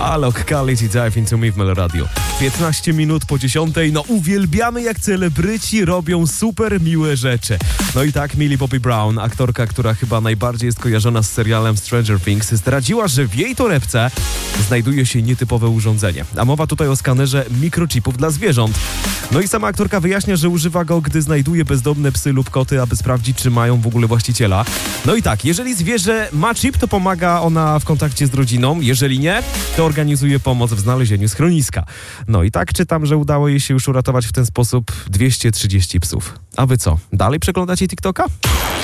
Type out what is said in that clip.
Alok, Quality Dive Into Me w Melo Radio. 15 minut po 10. No uwielbiamy, jak celebryci robią super miłe rzeczy. No i tak Millie Bobby Brown, aktorka, która chyba najbardziej jest kojarzona z serialem Stranger Things, zdradziła, że w jej torebce znajduje się nietypowe urządzenie. A mowa tutaj o skanerze mikrochipów dla zwierząt. No i sama aktorka wyjaśnia, że używa go, gdy znajduje bezdomne psy lub koty, aby sprawdzić, czy mają w ogóle właściciela. No i tak, jeżeli zwierzę ma chip, to pomaga ona w kontakcie z rodziną. Jeżeli nie, to organizuje pomoc w znalezieniu schroniska. No i tak czytam, że udało jej się już uratować w ten sposób 230 psów. A wy co? Dalej przeglądacie TikToka?